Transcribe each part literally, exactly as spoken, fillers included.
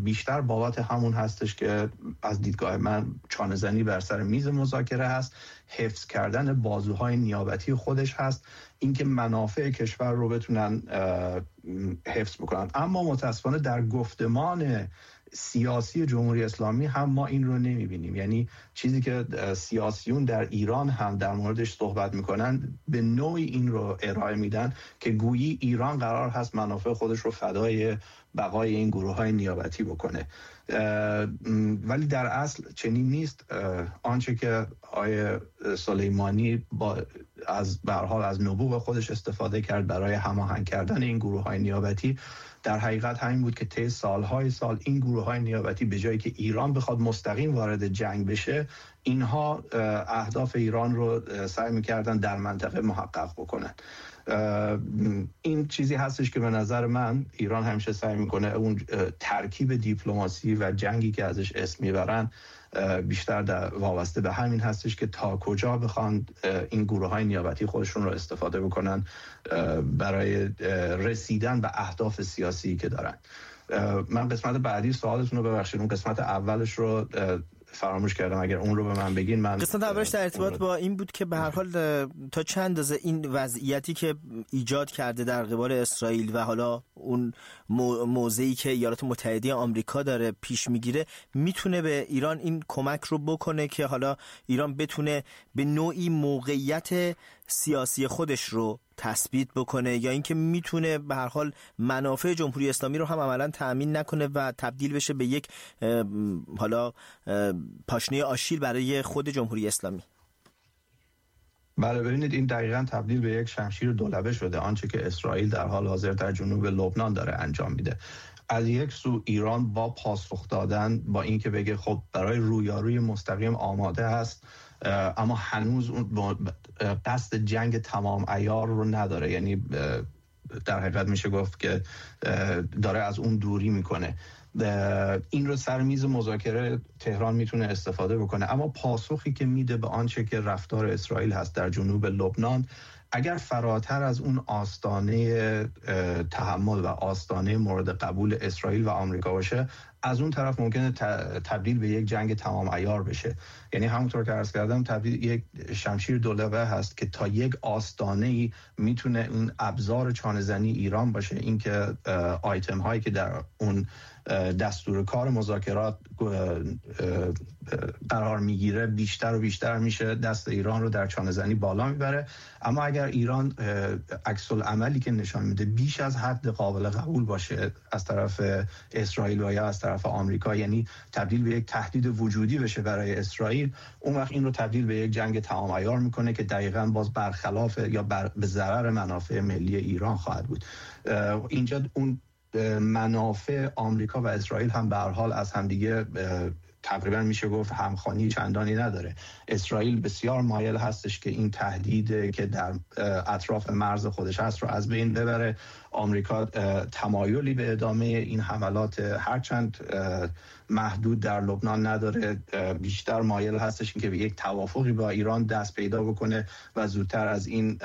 بیشتر بابت همون هستش که از دیدگاه من چانه‌زنی بر سر میز مذاکره هست، حفظ کردن بازوهای نیابتی خودش هست، اینکه منافع کشور رو بتونن حفظ بکنن. اما متاسفانه در گفتمان سیاسی جمهوری اسلامی هم ما این رو نمیبینیم. یعنی چیزی که سیاسیون در ایران هم در موردش صحبت میکنن به نوعی این رو ارائه میدن که گویی ایران قرار هست منافع خودش رو فدای بقای این گروه های نیابتی بکنه، ولی در اصل چنین نیست. آنچه که آقای سلیمانی با از به هر حال از نبوغ خودش استفاده کرد برای هماهنگ کردن این گروه های نیابتی، در حقیقت همین بود که طی سالهای سال این گروه های نیابتی به جایی که ایران بخواد مستقیم وارد جنگ بشه، اینها اهداف ایران رو سعی می‌کردن در منطقه محقق بکنن. این چیزی هستش که به نظر من ایران همیشه سعی میکنه اون ترکیب دیپلماسی و جنگی که ازش اسم میبرن بیشتر در وابسته به همین هستش که تا کجا بخوان این گروه های نیابتی خودشون رو استفاده بکنن برای رسیدن به اهداف سیاسی که دارن. من قسمت بعدی سوالتون رو ببخشید، اون قسمت اولش رو فراموش کردم، اگر اون رو به من بگین. من قسمت اولش در ارتباط با این بود که به هر حال تا چند اندازه این وضعیتی که ایجاد کرده در قبال اسرائیل و حالا اون موضعی که ایالات متحده آمریکا داره پیش میگیره میتونه به ایران این کمک رو بکنه که حالا ایران بتونه به نوعی موقعیت سیاسی خودش رو تثبیت بکنه، یا اینکه میتونه به هر حال منافع جمهوری اسلامی رو هم عملاً تأمین نکنه و تبدیل بشه به یک حالا پاشنه آشیل برای خود جمهوری اسلامی. بله، ببینید این دقیقاً تبدیل به یک شمشیر دولبه شده، آنچه که اسرائیل در حال حاضر در جنوب لبنان داره انجام میده. از یک سو ایران با پاسخ دادن با اینکه بگه خب برای رویاروی مستقیم آماده است، اما هنوز اون قصد جنگ تمام عیار رو نداره، یعنی در حقیقت میشه گفت که داره از اون دوری میکنه. این رو سر میز مذاکره تهران میتونه استفاده بکنه، اما پاسخی که میده به آنچه که رفتار اسرائیل هست در جنوب لبنان، اگر فراتر از اون آستانه تحمل و آستانه مورد قبول اسرائیل و آمریکا باشه، از اون طرف ممکنه تبدیل به یک جنگ تمام عیار بشه. یعنی همونطور که عرض کردم تبدیل یک شمشیر دولبه هست که تا یک آستانه‌ای میتونه اون ابزار چانه‌زنی ایران باشه، اینکه آیتم هایی که در اون دستور کار مذاکرات قرار میگیره بیشتر و بیشتر میشه دست ایران رو در چانه‌زنی بالا میبره. اما اگر ایران عکس العملی که نشان میده بیش از حد قابل قبول باشه از طرف اسرائیل و یا از طرف آمریکا، یعنی تبدیل به یک تهدید وجودی بشه برای اسرائیل، اون وقت این رو تبدیل به یک جنگ تمام عیار میکنه که دقیقاً باز برخلاف یا بر به ضرر منافع ملی ایران خواهد بود. اینجا اون منافع آمریکا و اسرائیل هم به هر حال از همدیگه تقریبا میشه گفت همخوانی چندانی نداره. اسرائیل بسیار مایل هستش که این تهدید که در اطراف مرز خودش هست رو از بین ببره. آمریکا تمایلی به ادامه این حملات هرچند محدود در لبنان نداره، بیشتر مایل هستش که به یک توافقی با ایران دست پیدا بکنه و زودتر از این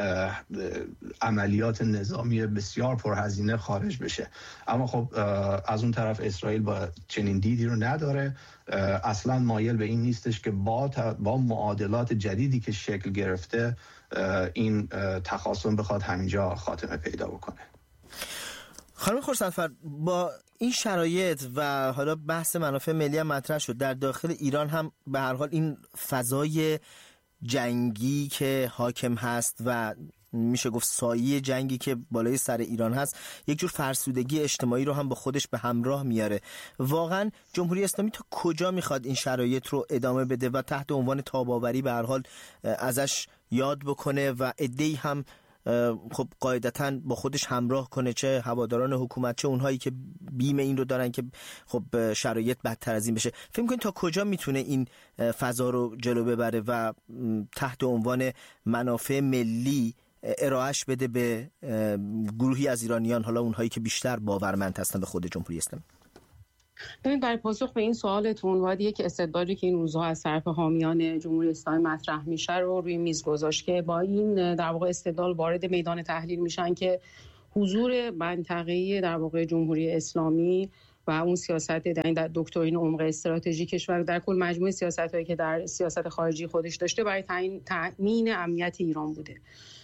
عملیات نظامی بسیار پرهزینه خارج بشه. اما خب از اون طرف اسرائیل با چنین دیدی رو نداره، اصلا مایل به این نیستش که با با معادلات جدیدی که شکل گرفته این تخاصم بخواد همینجا خاتمه پیدا بکنه. خانم خورسندفر، با این شرایط و حالا بحث منافع ملی هم مطرح شد، در داخل ایران هم به هر حال این فضای جنگی که حاکم هست و میشه گفت سایه جنگی که بالای سر ایران هست یک جور فرسودگی اجتماعی رو هم با خودش به همراه میاره. واقعا جمهوری اسلامی تا کجا میخواد این شرایط رو ادامه بده و تحت عنوان تاب‌آوری به هر حال ازش یاد بکنه و عده‌ای هم خب قاعدتاً با خودش همراه کنه، چه هواداران حکومت چه اونهایی که بیم این رو دارن که خب شرایط بدتر از این بشه؟ فکر می‌کنید تا کجا میتونه این فضا رو جلو ببره و تحت عنوان منافع ملی ارائهش بده به گروهی از ایرانیان، حالا اونهایی که بیشتر باورمند هستن به خود جمهوری اسلامی؟ ببین، برای پاسخ به این سوالتون باید یک استدلالی که این روزها از طرف حامیان جمهوری اسلامی مطرح میشه رو روی میز گذاشت که با این در واقع استدلال وارد میدان تحلیل میشن که حضور منطقه‌ای در واقع جمهوری اسلامی و اون سیاست در این دکترین عمق استراتژیکش و در کل مجموعه سیاست‌هایی که در سیاست خارجی خودش داشته برای تامین امنیت ایران بوده.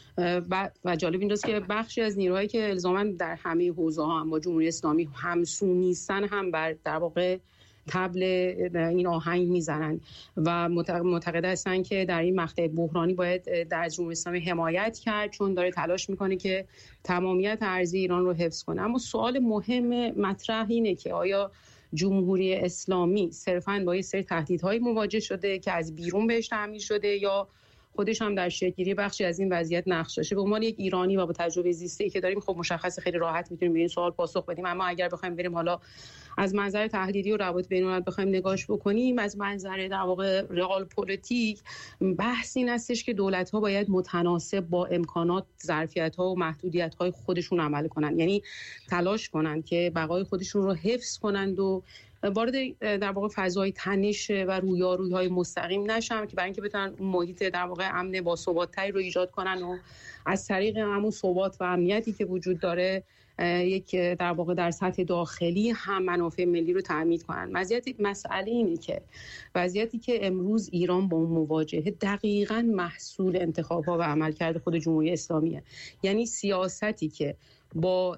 و جالب اینجاست که بخشی از نیروهایی که الزاماً در همه حوزه‌ها هم با جمهوری اسلامی همسو نیستن هم بر در واقع طبل این آهنگ میزنن و معتقد هستن که در این مقطع بحرانی باید در جمهوری اسلامی حمایت کرد چون داره تلاش میکنه که تمامیت ارضی ایران رو حفظ کنه. اما سوال مهم مطرح اینه که آیا جمهوری اسلامی صرفاً با یه سری تهدیدهای مواجه شده که از بیرون بهش تعمیر شده یا خودش هم در شکل‌گیری بخشی از این وضعیت نقش داشته؟ به عنوان یک ایرانی و با تجربه زیسته‌ای که داریم خب مشخص خیلی راحت میتونیم به این سوال پاسخ بدیم. اما اگر بخوایم بریم حالا از منظر تحلیلی و روابط بین‌الملل بخوایم نگاهش بکنیم، از منظر در واقع رئال پلیتیک بحث این هستش که دولت‌ها باید متناسب با امکانات، ظرفیت‌ها و محدودیت‌های خودشون عمل کنن، یعنی تلاش کنن که بقای خودشون رو حفظ کنند و وارد در واقع فضای تنش و رویارویی‌های مستقیم نشن که برای اینکه بتونن اون محیط در واقع امن با ثبات‌تری رو ایجاد کنن و از طریق همون ثبات و امنیتی که وجود داره یک در واقع در سطح داخلی هم منافع ملی رو تامین کنن. وضعیت مسئله اینه که وضعیتی که امروز ایران با اون مواجهه دقیقاً محصول انتخاب‌ها و عملکرد خود جمهوری اسلامیه. یعنی سیاستی که با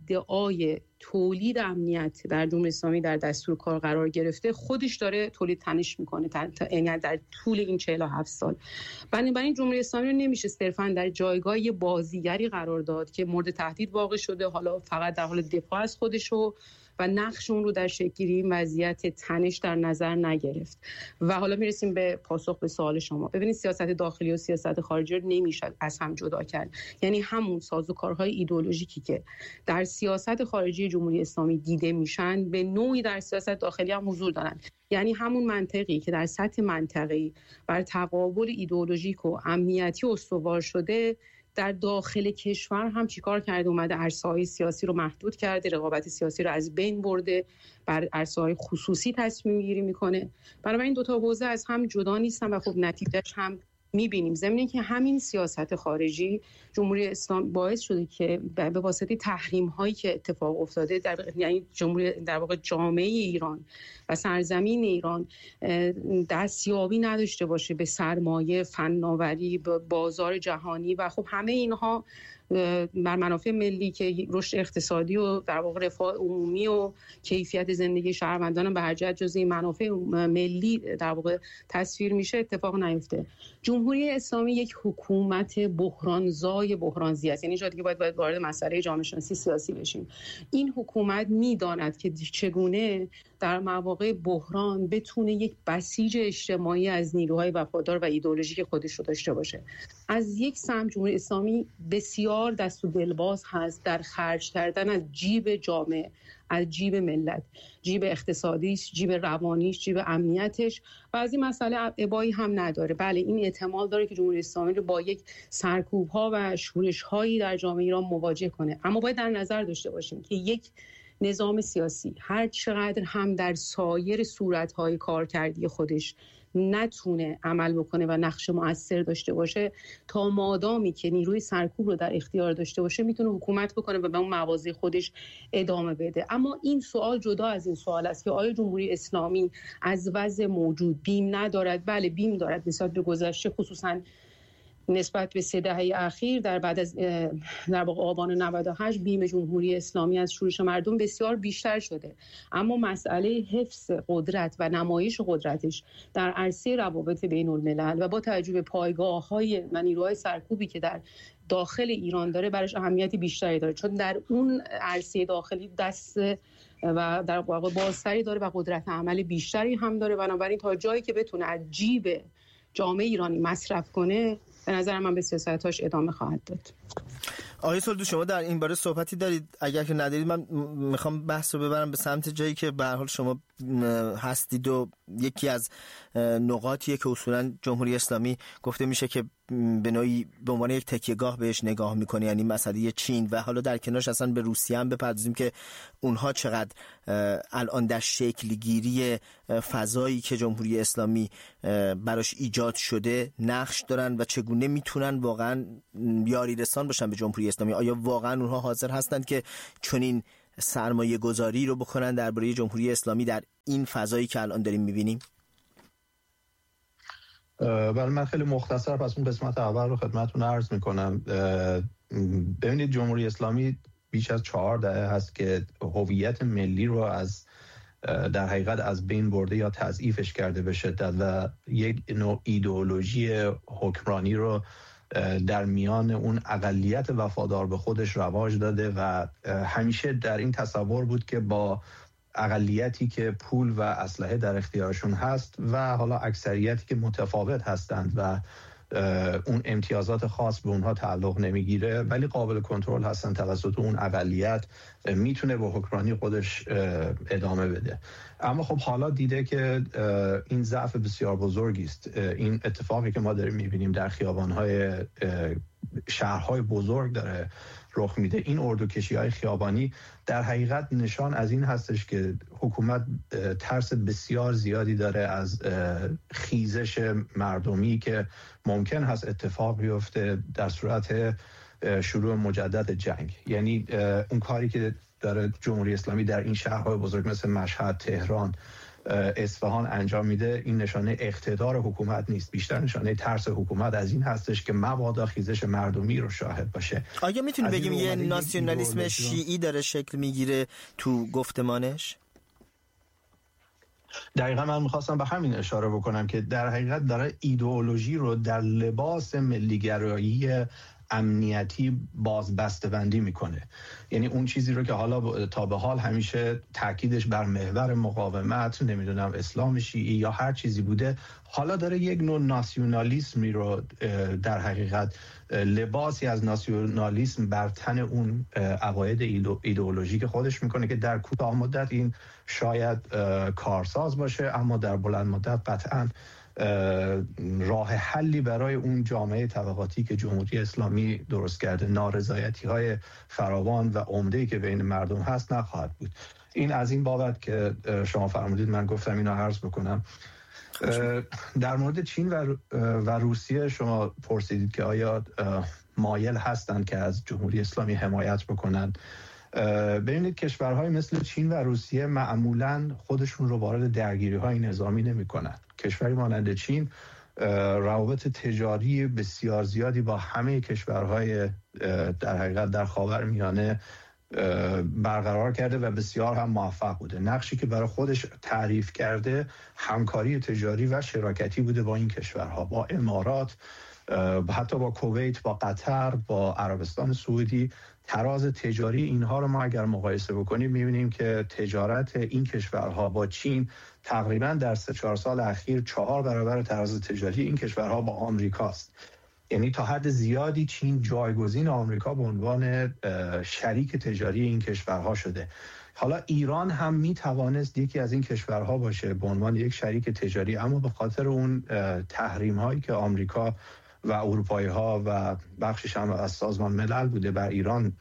ادعای تولید امنیت در جمهوری اسلامی در دستور کار قرار گرفته خودش داره تولید تنش میکنه یعنی در طول این چهل و هفت سال. بنابراین جمهوری اسلامی رو نمیشه صرفا در جایگاه بازیگری قرار داد که مورد تهدید واقع شده، حالا فقط در حال دفاع از خودش و و نقش اون رو در شکل‌گیری این وضعیت تنش در نظر نگرفت. و حالا میرسیم به پاسخ به سوال شما. ببینید سیاست داخلی و سیاست خارجی رو نمیشه از هم جدا کرد. یعنی همون سازوکارهای ایدئولوژیکی که در سیاست خارجی جمهوری اسلامی دیده میشن به نوعی در سیاست داخلی هم حضور دارن. یعنی همون منطقی که در سطح منطقه‌ای بر تقابل ایدئولوژیک و امنیتی استوار شده در داخل کشور هم چیکار کرده؟ اومده عرصه‌های سیاسی رو محدود کرده، رقابت سیاسی رو از بین برده، بر عرصه‌های خصوصی تصمیم گیری میکنه. برای این دو تا حوزه از هم جدا نیستن و خب نتیجهش هم میبینیم. ضمن که همین سیاست خارجی جمهوری اسلامی باعث شده که به واسطه تحریم هایی که اتفاق افتاده در یعنی جمهوری در واقع جامعه ایران و سرزمین ایران دستیابی نداشته باشه به سرمایه، فناوری، به بازار جهانی و خب همه اینها بر منافع ملی که رشد اقتصادی و در واقع رفاه عمومی و کیفیت زندگی شهروندان به هر جهت جزء منافع ملی در واقع تصویر میشه اتفاق نیفته. جمهوری اسلامی یک حکومت بحرانزای بحرانزی است. یعنی جایی که باید باید وارد مسئله جامعه شناسی سیاسی بشیم. این حکومت میداند که چگونه در مواقع بحران بتونه یک بسیج اجتماعی از نیروهای وفادار و ایدئولوژیک خودش رو داشته باشه. از یک سمت جمهوری اسلامی بسیار دست و دلباز هست در خرج کردن از جیب جامعه، از جیب ملت، جیب اقتصادیش، جیب روانیش، جیب امنیتش و از این مسئله ابایی هم نداره. بله این احتمال داره که جمهوری اسلامی رو با یک سرکوب‌ها و شورش‌هایی در جامعه ایران مواجه کنه. اما باید در نظر داشته باشیم که یک نظام سیاسی هر چقدر هم در سایر صورت‌های کارکردی خودش نتونه عمل بکنه و نقش مؤثر داشته باشه، تا مادامی که نیروی سرکوب رو در اختیار داشته باشه میتونه حکومت بکنه و به اون مواضع خودش ادامه بده. اما این سوال جدا از این سوال است که آیا جمهوری اسلامی از وضع موجود بیم ندارد؟ بله بیم دارد. نسبت به گذشته، خصوصاً نسبت به سه دهه اخیر در بعد از در واقع آبان نود و هشت بیم جمهوری اسلامی از شورش مردم بسیار بیشتر شده. اما مسئله حفظ قدرت و نمایش قدرتش در عرصه روابط بین الملل و با توجه به پایگاه‌های و نیروهای سرکوبی که در داخل ایران داره براش اهمیتی بیشتری داره، چون در اون عرصه داخلی دست و در واقع بازتری داره و قدرت عمل بیشتری هم داره. بنابراین تا جایی که بتونه از جیب جامعه ایرانی مصرف کنه به نظر من به سیاستاش ادامه خواهد داد. آقای سولدو شما در این باره صحبتی دارید؟ اگر که ندارید من میخوام بحث رو ببرم به سمت جایی که به هر حال شما هستید و یکی از نقاطیه که اصولا جمهوری اسلامی گفته میشه که به نوعی به عنوان یک تکیه‌گاه بهش نگاه میکنه، یعنی مسئله چین و حالا در کنارش اصلا به روسیه هم بپردازیم که اونها چقدر الان در شکل گیری فضایی که جمهوری اسلامی براش ایجاد شده نقش دارن و چگونه میتونن واقعا یاری رسان باشن به جمهوری اسلامی. آیا واقعا اونها حاضر هستند که چنین سرمایه گذاری رو بکنن درباره جمهوری اسلامی در این فضایی که الان داریم میبینیم؟ بله، من خیلی مختصر پس اون قسمت اول رو خدمتتون عرض میکنم. ببینید جمهوری اسلامی بیش از چهار دهه هست که هویت ملی رو از در حقیقت از بین برده یا تضعیفش کرده به شدت و یک نوع ایدئولوژی حکمرانی رو در میان اون اقلیت وفادار به خودش رواج داده و همیشه در این تصور بود که با اقلیتی که پول و اسلحه در اختیارشون هست و حالا اکثریتی که متفاوت هستند و اون امتیازات خاص به اونها تعلق نمیگیره ولی قابل کنترل هستن توسط اون اقلیت، میتونه به حکمرانی خودش ادامه بده. اما خب حالا دیده که این ضعف بسیار بزرگی است. این اتفاقی که ما داریم میبینیم در خیابان‌های شهرهای بزرگ داره رخ میده، این اردوکشی‌های خیابانی در حقیقت نشان از این هستش که حکومت ترس بسیار زیادی داره از خیزش مردمی که ممکن هست اتفاق بیفته در صورت شروع مجدد جنگ. یعنی اون کاری که داره جمهوری اسلامی در این شهرهای بزرگ مثل مشهد، تهران، اصفهان انجام میده، این نشانه اقتدار حکومت نیست، بیشتر نشانه ترس حکومت از این هستش که مبادا خیزش مردمی رو شاهد باشه. آیا میتونی بگیم یه ناسیونالیسم شیعی داره شکل میگیره تو گفتمانش؟ دقیقا من میخواستم به همین اشاره بکنم که در حقیقت داره ایدئولوژی رو در لباس ملیگرایی امنیتی بازبسته‌بندی میکنه. یعنی اون چیزی رو که حالا تا به حال همیشه تاکیدش بر محور مقاومت، نمیدونم اسلام شیعی یا هر چیزی بوده، حالا داره یک نوع ناسیونالیسمی رو در حقیقت لباسی از ناسیونالیسم بر تن اون عقاید ایدئولوژیک خودش میکنه که در کوتاه مدت این شاید کارساز باشه اما در بلند مدت قطعاً راه حلی برای اون جامعه طبقاتی که جمهوری اسلامی درست کرده، نارضایتی های فراوان و عمده‌ای که بین مردم هست نخواهد بود. این از این بابت که شما فرمودید من گفتم اینو عرض بکنم. در مورد چین و و روسیه شما پرسیدید که آیا مایل هستند که از جمهوری اسلامی حمایت بکنند. ببینید کشورهای مثل چین و روسیه معمولاً خودشون رو وارد درگیری‌های نظامی نمی‌کنند. کشوری مانند چین روابط تجاری بسیار زیادی با همه کشورهای در حقیقت در خاورمیانه برقرار کرده و بسیار هم موفق بوده. نقشی که برای خودش تعریف کرده همکاری تجاری و شراکتی بوده با این کشورها، با امارات، حتی با کویت، با قطر، با عربستان سعودی. تراز تجاری اینها رو ما اگر مقایسه بکنیم می‌بینیم که تجارت این کشورها با چین تقریباً در سه چهار سال اخیر چهار برابر تراز تجاری این کشورها با آمریکاست. یعنی تا حد زیادی چین جایگزین آمریکا به عنوان شریک تجاری این کشورها شده. حالا ایران هم میتوانست یکی از این کشورها باشه به عنوان یک شریک تجاری، اما به خاطر اون تحریم هایی که آمریکا و اروپایی ها و بخشش هم از سازمان ملل بوده بر ایران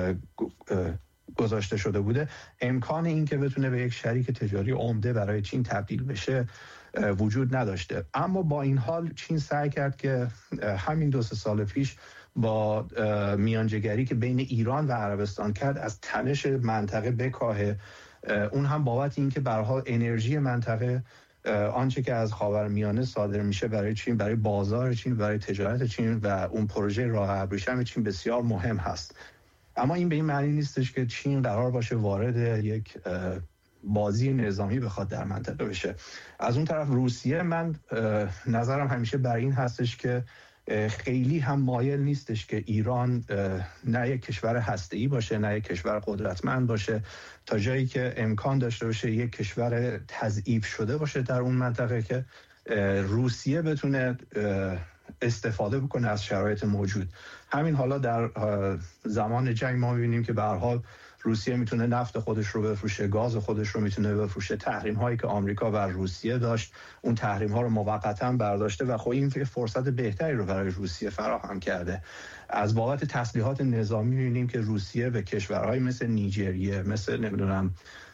گذاشته شده بوده، امکان این که بتونه به یک شریک تجاری عمده برای چین تبدیل بشه وجود نداشته. اما با این حال چین سعی کرد که همین دو سه سال پیش با میانجیگری که بین ایران و عربستان کرد از تنش منطقه بکاهه، اون هم بابت این که به هر حال انرژی منطقه، آنچه که از خاورمیانه صادر میشه برای چین، برای بازار چین، برای تجارت چین و اون پروژه راه ابریشم چین بسیار مهم هست. اما این به این معنی نیستش که چین قرار باشه وارد یک بازی نظامی بخواد در منطقه بشه. از اون طرف روسیه، من نظرم همیشه بر این هستش که خیلی هم مایل نیستش که ایران نه یک کشور هسته‌ای باشه نه یک کشور قدرتمند باشه، تا جایی که امکان داشته باشه یک کشور تضعیف شده باشه در اون منطقه که روسیه بتونه استفاده بکنه از شرایط موجود. همین حالا در زمان جنگ ما می‌بینیم که به هر حال روسیه میتونه نفت خودش رو بفروشه، گاز خودش رو میتونه بفروشه. تحریم هایی که آمریکا بر روسیه داشت اون تحریم ها رو موقتا برداشته و خب این فرصت بهتری رو برای روسیه فراهم کرده. از بابت تسلیحات نظامی میبینیم که روسیه به کشورهای مثل نیجریه، مثل نمیدونم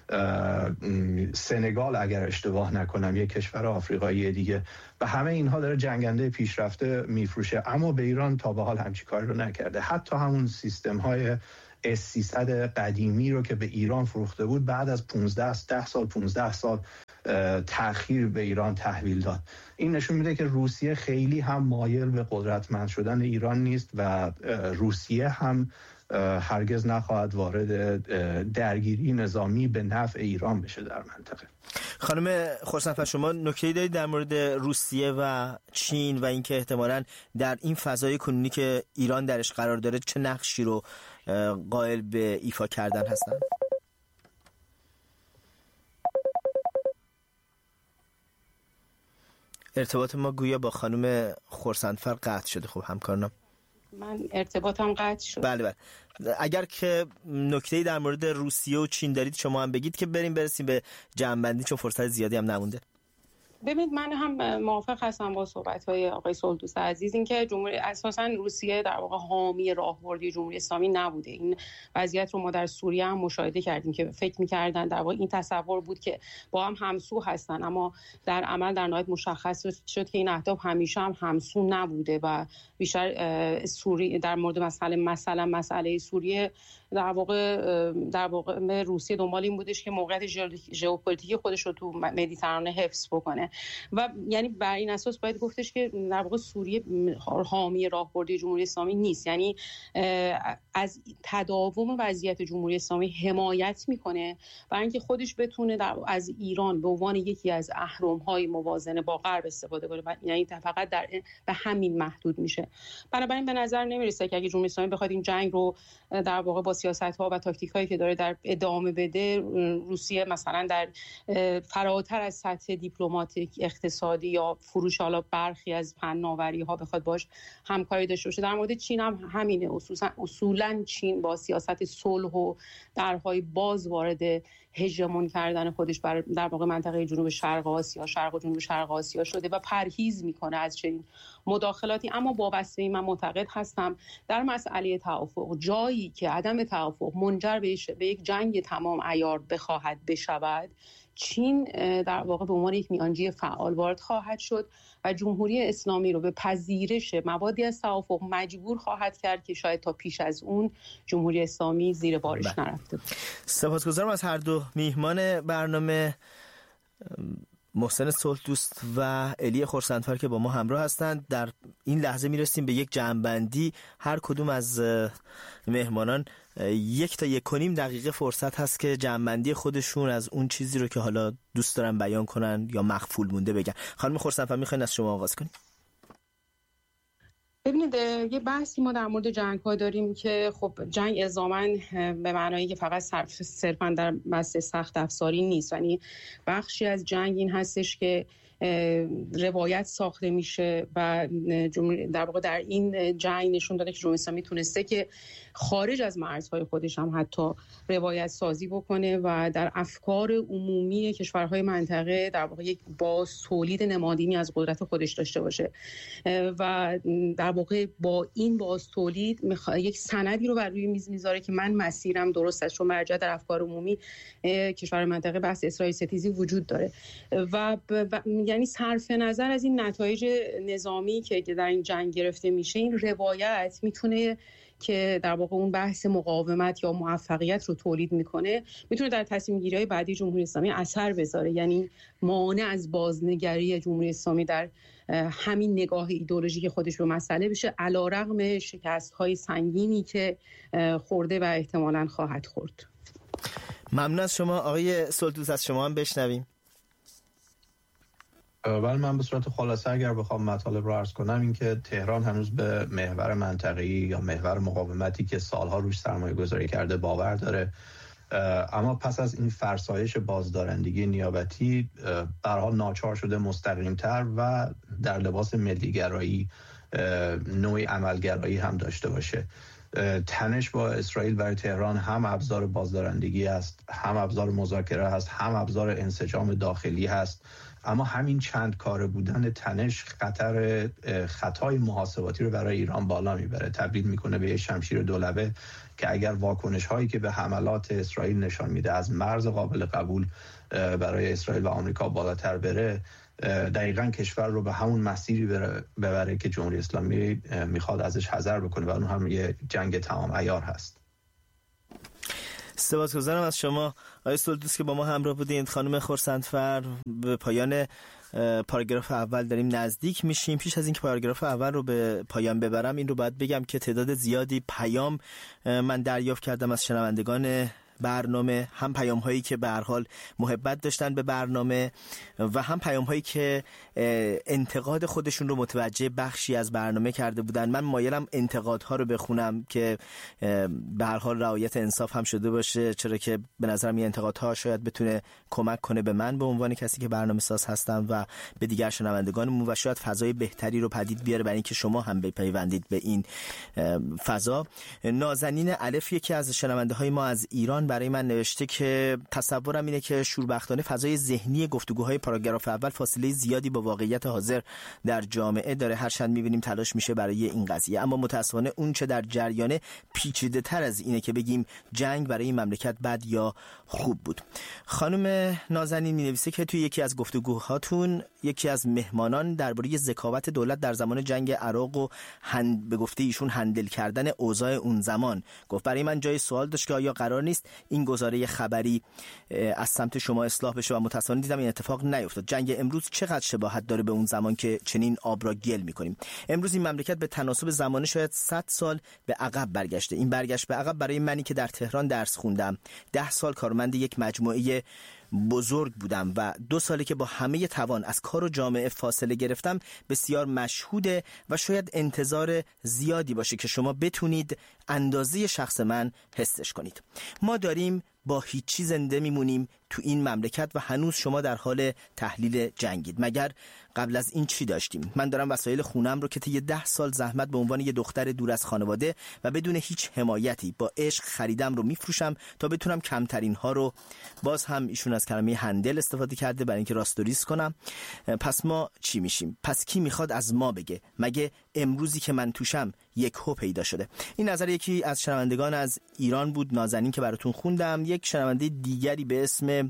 سنگال اگر اشتباه نکنم، یک کشور آفریقایی دیگه، و همه اینها داره جنگنده پیشرفته میفروشه، اما به ایران تا به حال همچین کاری رو نکرده. حتی همون سیستم های اس سیصد قدیمی رو که به ایران فروخته بود بعد از پانزده سال پانزده سال تأخیر به ایران تحویل داد. این نشون میده که روسیه خیلی هم مایل به قدرتمند شدن ایران نیست و روسیه هم هرگز نخواهد وارد درگیری نظامی به نفع ایران بشه در منطقه. خانم خورسندفر، شما نکته‌ای دارید در مورد روسیه و چین و اینکه احتمالاً در این فضای کنونی که ایران درش قرار داره چه نقشی رو قائل به ایفا کردن هستند؟ ارتباط ما گویا با خانم خورسندفر قطع شده. خب همکارانم من ارتباطم قطع شد. بله بله. اگر که نکته‌ای در مورد روسیه و چین دارید شما هم بگید که بریم برسیم به جمع‌بندی، چون فرصت زیادی هم نمونده. ببینید من هم موافق هستم با صحبت‌های آقای سلطوس عزیز، این که جمهوری اساساً روسیه در واقع حامی راهبردی جمهوری اسلامی نبوده. این وضعیت رو ما در سوریه هم مشاهده کردیم که فکر می‌کردن در واقع این تصور بود که با هم همسو هستن، اما در عمل در نهایت مشخص شد که این اهداف همیشه هم همسو نبوده و بیشتر سوریه در مورد مسئله مثلا مسئله سوریه در واقع در واقع روسیه دنبال این بودش که موقعیت ژئوپلیتیکی خودش رو تو مدیترانه حفظ بکنه و یعنی بر این اساس باید گفتش که در واقع سوریه حامی راهبردی جمهوری اسلامی نیست، یعنی از تداوم وضعیت جمهوری اسلامی حمایت میکنه برای اینکه خودش بتونه در از ایران به عنوان یکی از اهرم‌های موازنه با غرب استفاده کنه، یعنی فقط در به همین محدود میشه. بنابراین به نظر نمیرسه که اگه جمهوری اسلامی بخواد این جنگ رو در واقع با سیاست‌ها و تاکتیک‌هایی که داره در ادامه بده، روسیه مثلا در فراتر از سطح دیپلماتیک، اقتصادی یا فروش حالا برخی از فناوری‌ها بخواد باش همکاری داشته باشه. در مورد چین هم همینه. اصولا اصولاً چین با سیاست صلح و درهای باز وارد هژمون کردن خودش بر در واقع منطقه جنوب شرق آسیا، شرق و جنوب شرق آسیا شده و پرهیز میکنه از چنین مداخلاتی. اما وابسته این من معتقد هستم در مسئله توافق، جایی که عدم توافق منجر به یک جنگ تمام عیار بخواهد بشود، چین در واقع به عنوان یک میانجی فعال وارد خواهد شد و جمهوری اسلامی رو به پذیرش موادی از توافق مجبور خواهد کرد که شاید تا پیش از اون جمهوری اسلامی زیر بارش نرفته. سپاسگزارم از هر دو میهمان برنامه، محسن صلح‌دوست و الی خورسندفر که با ما همراه هستند. در این لحظه میرسیم به یک جمع‌بندی. هر کدوم از مهمانان یک تا یک و نیم دقیقه فرصت هست که جمع‌بندی خودشون از اون چیزی رو که حالا دوست دارن بیان کنن یا مخفول مونده بگن. خانم خورسندفر میخواین از شما آغاز کنیم؟ ببینید یه بحثی ما در مورد جنگ ها داریم که خب جنگ الزاماً به معنایی که فقط صرفاً در بحث سخت افزاری نیست، یعنی بخشی از جنگ این هستش که روایت ساخته میشه و در واقع در این جنگ نشون داده که جمهوری اسلامی تونسته که خارج از مرزهای خودش هم حتی روایت سازی بکنه و در افکار عمومی کشورهای منطقه در واقع یک باز تولید نمادینی از قدرت خودش داشته باشه و در واقع با این باز تولید یک سندی رو بر روی میز میذاره که من مسیرم درست است، چون مرجع در افکار عمومی کشور منطقه بحث اسرائیل ستیزی وجود داره و ب... یعنی صرف نظر از این نتایج نظامی که در این جنگ گرفته میشه، این روایت میتونه که در واقع اون بحث مقاومت یا موفقیت رو تولید میکنه، میتونه در تصمیم گیری های بعدی جمهوری اسلامی اثر بذاره، یعنی مانع از بازنگری جمهوری اسلامی در همین نگاه ایدئولوژیک خودش به مسئله بشه، علیرغم شکست های سنگینی که خورده و احتمالاً خواهد خورد. ممنون از شما. آقای صلح‌دوست از شما هم بشنویم. ولی من به صورت خلاصه اگر بخوام مطالب رو عرض کنم، این که تهران هنوز به محور منطقه‌ای یا محور مقاومتی که سالها روش سرمایه گذاری کرده باور داره، اما پس از این فرسایش بازدارندگی نیابتی به هر حال ناچار شده مستقیم‌تر و در لباس ملی‌گرایی نوعی عملگرایی هم داشته باشه. تنش با اسرائیل برای تهران هم ابزار بازدارندگی است، هم ابزار مذاکره است، هم ابزار انسجام داخلی است. اما همین چند کاره بودن تنش خطر خطای محاسباتی رو برای ایران بالا میبره، تبدیل میکنه به یه شمشیر دولبه که اگر واکنش هایی که به حملات اسرائیل نشان میده از مرز قابل قبول برای اسرائیل و آمریکا بالاتر بره، دقیقاً کشور رو به همون مسیری ببره که جمهوری اسلامی میخواد ازش حذر بکنه و اون هم یه جنگ تمام عیار هست. سپاسگزارم از شما آقای سولدوس که با ما همراه بودین. خانم خرسندفر، به پایان پاراگراف اول داریم نزدیک میشیم. پیش از اینکه پاراگراف اول رو به پایان ببرم این رو باید بگم که تعداد زیادی پیام من دریافت کردم از شنوندگان برنامه، هم پیام هایی که به هر حال محبت داشتن به برنامه و هم پیام هایی که انتقاد خودشون رو متوجه بخشی از برنامه کرده بودن. من مایلم انتقادها رو بخونم که به هر حال رعایت انصاف هم شده باشه، چرا که به نظرم این انتقادها شاید بتونه کمک کنه به من به عنوان کسی که برنامه ساز هستم و به دیگر شنوندگانمون و شاید فضای بهتری رو پدید بیاره برای اینکه شما هم بپیوندید به این فضا. نازنین الف، یکی از شنونده های ما از ایران، برای من نوشته که تصورم اینه که شوربختانه فضای ذهنی گفتگوهای پاراگراف اول فاصله زیادی با واقعیت حاضر در جامعه داره. هرچند می‌بینیم تلاش میشه برای این قضیه، اما متأسفانه اون چه در جریانه پیچیده تر از اینه که بگیم جنگ برای این مملکت بد یا خوب بود. خانم نازنین می‌نویسه که توی یکی از گفتگوهاتون یکی از مهمانان درباره ذکاوت دولت در زمان جنگ عراق و هند به گفته ایشون هندل کردن اوضاع اون زمان گفت. برای من جای سوال داشت که آیا قرار نیست این گزاره خبری از سمت شما اصلاح بشه و متأسفانه دیدم این اتفاق نیفتاد. جنگ امروز چقدر شباهت داره به اون زمان که چنین آب را گل می‌کنیم. امروز این مملکت به تناسب زمانه شاید صد سال به عقب برگشته. این برگشت به عقب برای منی که در تهران درس خوندم، ده سال کارمند یک مجموعه بزرگ بودم و دو ساله که با همه توان از کار و جامعه فاصله گرفتم، بسیار مشهوده و شاید انتظار زیادی باشه که شما بتونید اندازه شخص من حسش کنید. ما داریم با هیچی زنده میمونیم تو این مملکت و هنوز شما در حال تحلیل جنگید. مگر قبل از این چی داشتیم؟ من دارم وسایل خونم رو که طی ده سال زحمت به عنوان یه دختر دور از خانواده و بدون هیچ حمایتی با عشق خریدم رو میفروشم تا بتونم کمترین ها رو، باز هم ایشون از کلمه هندل استفاده کرده برای اینکه راستوریس کنم. پس ما چی میشیم؟ پس کی میخواد از ما بگه مگه امروزی که من توشم یک هو پیدا شده؟ این نظر یکی از شنوندگان از ایران بود، نازنین، که براتون خوندم. یک شنونده دیگری به اسم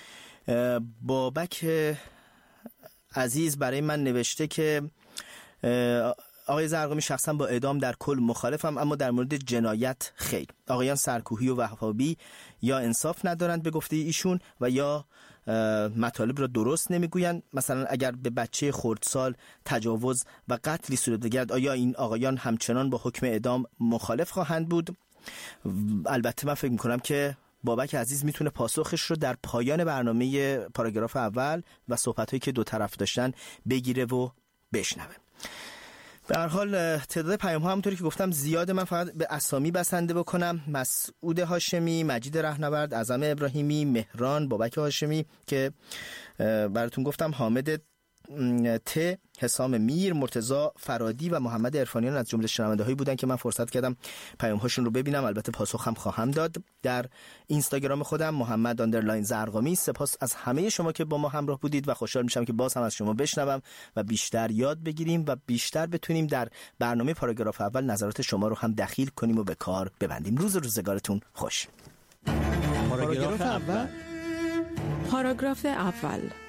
بابک عزیز برای من نوشته که آقای زرقامی، شخصا با اعدام در کل مخالفم، اما در مورد جنایت خیر. آقایان سرکوهی و وهابی یا انصاف ندارند به گفته ایشون و یا مطالب را درست نمیگویند. مثلا اگر به بچه خردسال تجاوز و قتلی صورت بگیرد، آیا این آقایان همچنان با حکم اعدام مخالف خواهند بود؟ البته من فکر میکنم که بابک عزیز میتونه پاسخش رو در پایان برنامه پاراگراف اول و صحبت‌هایی که دو طرف داشتن بگیره و بشنوه. به هر حال تعداد پیام‌ها همونطوری که گفتم زیاده. من فقط به اسامی بسنده بکنم: مسعود هاشمی، مجید رهنورد، اعظم ابراهیمی، مهران، بابک هاشمی که براتون گفتم، حامد ت، حسام میر، مرتضی فرادی و محمد عرفانیان از جمله شنونده‌هایی بودن که من فرصت کردم پیام‌هاشون رو ببینم. البته پاسخ هم خواهم داد در اینستاگرام خودم محمد آندرلاین زرقامی. سپاس از همه شما که با ما همراه بودید و خوشحال میشم که باز هم از شما بشنوم و بیشتر یاد بگیریم و بیشتر بتونیم در برنامه پاراگراف اول نظرات شما رو هم دخیل کنیم و به کار ببندیم. روز و روزگارتون خوش. پاراگراف اول. پاراگراف اول